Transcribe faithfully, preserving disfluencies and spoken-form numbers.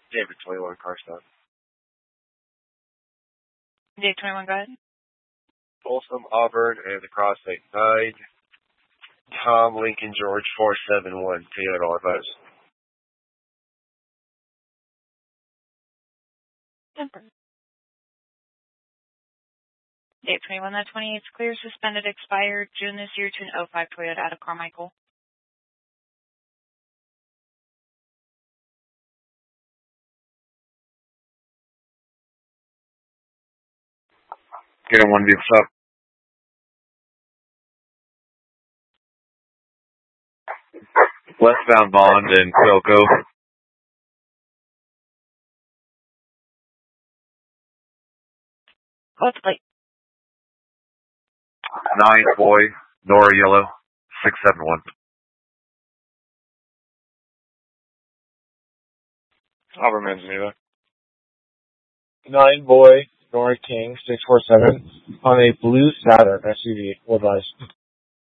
David twenty-one, car stop. Dave twenty-one, go ahead. Folsom, Auburn, and the cross eight nine. Tom, Lincoln, George, four seven one. Toyota all advice. Dave twenty-one, that twenty-eight is clear, suspended, expired June this year to an oh five Toyota out of Carmichael. Get on one vehicle up. Westbound Bond and Quilco. What's the plate? Nine boy, Nora Yellow, six seven one. Auburn Manzanita. Nine boy, Nora King, six four seven, on a blue Saturn S U V. What advice?